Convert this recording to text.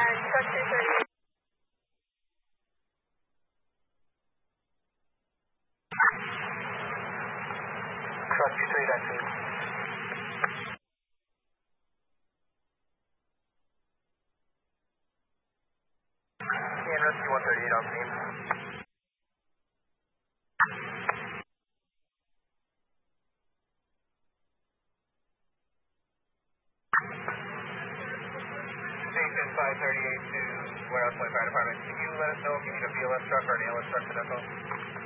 truck 238. Truck 238, and rescue 138 on scene. Station 538 to Warehouse Point Fire Department. Can you let us know if you need a BLS truck or an ALS truck for depot?